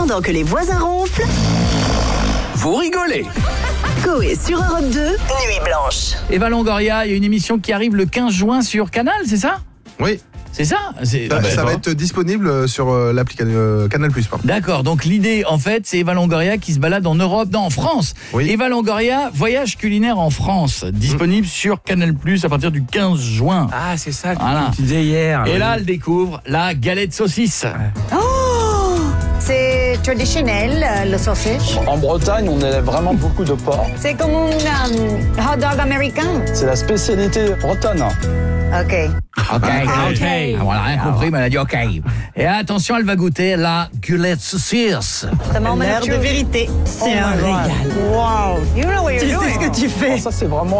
Pendant que les voisins ronflent, Vous rigolez. Coé sur Europe 2, Nuit Blanche. Eva Longoria, il y a une émission qui arrive le 15 juin sur Canal, c'est ça? Oui. C'est ça? Ça va être disponible sur l'appli Canal+. D'accord, donc l'idée en fait c'est Eva Longoria qui se balade en Europe, non en France. Oui. Eva Longoria, voyage culinaire en France, disponible sur Canal+, à partir du 15 juin. Ah, c'est ça que Voilà. tu disais hier. Et là, elle découvre la galette saucisse. C'est traditionnel, le sausage. En Bretagne, on élève vraiment beaucoup de porc. C'est comme un hot dog américain. C'est la spécialité bretonne. OK. Ok. Ah, voilà, rien compris, mais elle a dit ok. Et attention, elle va goûter la galette saucisse. The moment of L'air de truth. vérité, c'est Oh un my God. régal. Wow. You know what you're Tu doing. sais ce que tu fais. Ça, c'est vraiment